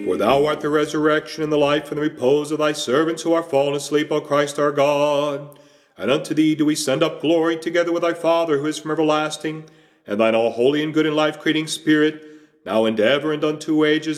For thou art the resurrection and the life and the repose of thy servants who are fallen asleep, O Christ our God. And unto thee do we send up glory, together with thy Father, who is from everlasting, and thine all holy and good and life-creating Spirit, now and ever and unto ages